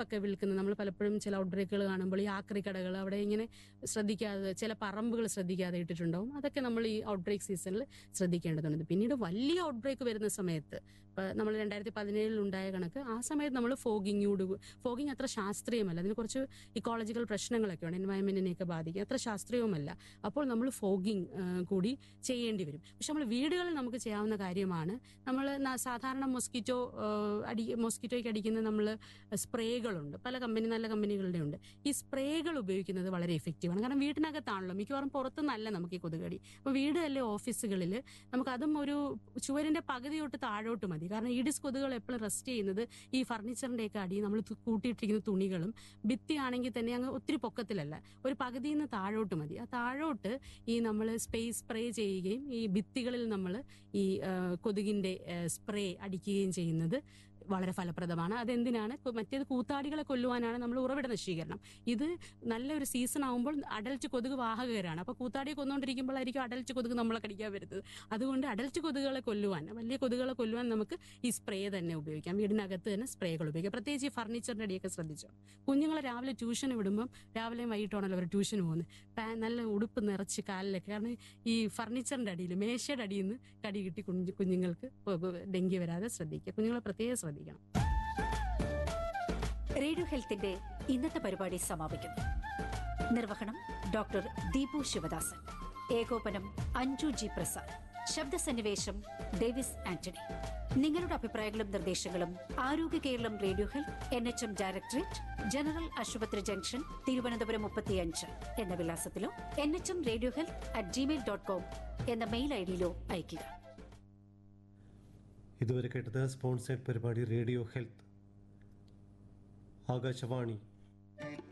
പഴങ്ങളൊക്കെ വിൽക്കുന്നത് നമ്മൾ പലപ്പോഴും ചില ഔട്ട്ബ്രേക്കുകൾ കാണുമ്പോൾ ഈ ആക്രി കടകൾ അവിടെ ഇങ്ങനെ ശ്രദ്ധിക്കാതെ ചില പറമ്പുകൾ ശ്രദ്ധിക്കാതെ ഇട്ടിട്ടുണ്ടാവും. അതൊക്കെ നമ്മൾ ഈ ഔട്ട്ബ്രേക്ക് സീസണിൽ ശ്രദ്ധിക്കേണ്ടതുണ്ട്. പിന്നീട് വലിയ ഔട്ട്ബ്രേക്ക് വരുന്ന സമയത്ത് ഇപ്പം നമ്മൾ 2017 ഉണ്ടായ കണക്ക് ആ സമയത്ത് നമ്മൾ ഫോഗിങ് അത്ര ശാസ്ത്രീയമല്ല, അതിന് കുറച്ച് ഇക്കോളജിക്കൽ പ്രശ്നങ്ങളൊക്കെ ഉണ്ട്, എൻവയൺമെന്റിനെയൊക്കെ ബാധിക്കും, അത്ര ശാസ്ത്രീയവുമല്ല. അപ്പോൾ നമ്മൾ ഫോഗിങ് കൂടി ചെയ്യേണ്ടി വരും. പക്ഷെ നമ്മൾ വീടുകളിൽ നമുക്ക് ചെയ്യാവുന്ന കാര്യമാണ്, നമ്മൾ സാധാരണ മോസ്കിറ്റോയ്ക്ക് അടിക്കുന്ന നമ്മൾ സ്പ്രേകളുണ്ട്, നല്ല കമ്പനികളുടെ ഉണ്ട്. ഈ സ്പ്രേകൾ ഉപയോഗിക്കുന്നത് വളരെ എഫക്റ്റീവാണ്. കാരണം വീട്ടിനകത്താണല്ലോ, മിക്കവാറും പുറത്തുനിന്നല്ല നമുക്ക് ഈ കൊതുകടി. അപ്പോൾ വീട് അല്ലെ ഓഫീസുകളിൽ നമുക്ക് അതും ഒരു ചുവരിന്റെ പകുതി തൊട്ട് താഴോട്ട് മതി. കാരണം ഈഡിസ് കൊതുകുകൾ എപ്പോഴും റെസ്റ്റ് ചെയ്യുന്നത് ഈ ഫർണിച്ചറിന്റെയൊക്കെ അടി നമ്മൾ കൂട്ടിയിട്ടിരിക്കുന്ന തുണികളും ഭിത്തി ആണെങ്കിൽ തന്നെ അങ്ങ് ഒത്തിരി പൊക്കത്തിലല്ല, ഒരു പകുതിയിൽ നിന്ന് താഴോട്ട് മതി. ആ താഴോട്ട് ഈ നമ്മൾ സ്പ്രേ ചെയ്യുകയും ഈ ഭിത്തികളിൽ നമ്മൾ ഈ കൊതുകിന്റെ സ്പ്രേ അടിക്കുകയും ചെയ്യുന്നത് വളരെ ഫലപ്രദമാണ്. അതെന്തിനാണ്? മറ്റേത് കൂത്താടികളെ കൊല്ലുവാനാണ്, നമ്മൾ ഉറവിട നശീകരണം. ഇത് നല്ലൊരു സീസൺ ആകുമ്പോൾ അഡൽറ്റ് കൊതുക് വാഹകരാണ്. അപ്പോൾ കൂത്താടിയെ കൊന്നുകൊണ്ടിരിക്കുമ്പോഴായിരിക്കും അഡൽറ്റ് കൊതുക് നമ്മളെ കടിക്കാൻ വരുന്നത്. അതുകൊണ്ട് അഡൽറ്റ് കൊതുകുകളെ കൊല്ലുവാൻ, വലിയ കൊതുകുകളെ കൊല്ലുവാൻ നമുക്ക് ഈ സ്പ്രേ തന്നെ ഉപയോഗിക്കാം. വീടിനകത്ത് തന്നെ സ്പ്രേകൾ ഉപയോഗിക്കാം. പ്രത്യേകിച്ച് ഈ ഫർണിച്ചറിന്റെ അടിയൊക്കെ ശ്രദ്ധിച്ചോ. കുഞ്ഞുങ്ങളെ രാവിലെ ട്യൂഷന് വിടുമ്പം, രാവിലെയും വൈകിട്ടാണല്ലോ അവർ ട്യൂഷന് പോകുന്നത്, നല്ല ഉടുപ്പ് നിറച്ച് കാലിലൊക്കെ, കാരണം ഈ ഫർണിച്ചറിന്റെ അടിയിൽ, മേശയുടെ അടിയിൽ നിന്ന് കടി കിട്ടി കുഞ്ഞുങ്ങൾക്ക് ഡെങ്കി വരാതെ ശ്രദ്ധിക്കുക. കുഞ്ഞുങ്ങളെ പ്രത്യേകം ശ്രദ്ധിക്കണം. റേഡിയോ ഹെൽത്തിന്റെ ഇന്നത്തെ പരിപാടി സമാപിക്കുന്നു. നിർവഹണം ഡോക്ടർ ദീപു ശിവദാസൻ, ഏകോപനം അഞ്ജു ജി പ്രസാദ്, ശബ്ദസന്നിവേശം ഡേവിസ് ആന്റണി. നിങ്ങളുടെ അഭിപ്രായങ്ങളും നിർദ്ദേശങ്ങളും ആരോഗ്യ Keralam radio health NHM directorate, general ആശുപത്രി ജംഗ്ഷൻ, തിരുവനന്തപുരം 35 എന്ന വിലാസത്തിലോ nhmradiohealth@gmail.com എന്ന മെയിൽ ഐഡിയിലോ അയയ്ക്കുക. ഇതുവരെ കേട്ടത് സ്പോൺസേഡ് പരിപാടി റേഡിയോ ഹെൽത്ത്, ആകാശവാണി.